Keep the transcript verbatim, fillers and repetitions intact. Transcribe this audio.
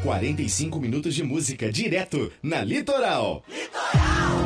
quarenta e cinco minutos de música direto na Litoral. Litoral!